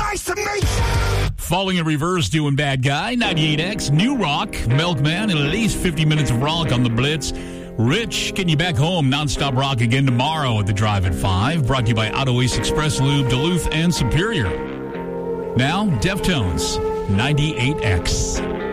Nice to meet you. Falling in Reverse doing Bad Guy, 98X, New Rock, Milkman, and at least 50 minutes of rock on the Blitz. Rich, getting you back home, nonstop rock again tomorrow at the Drive at 5. Brought to you by Auto Ace Express Lube, Duluth, and Superior. Now, Deftones, 98X.